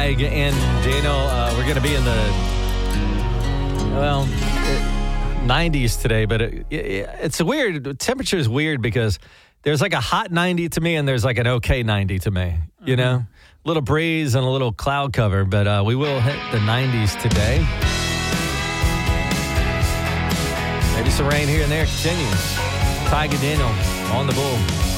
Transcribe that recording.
Tig and Daniel. We're going to be in the, 90s today, but it's weird. The temperature is weird because there's like a hot 90 to me and there's like an okay 90 to me, you know? A little breeze and a little cloud cover, but we will hit the 90s today. Maybe some rain here and there continues. Tig and Daniel on the Bull.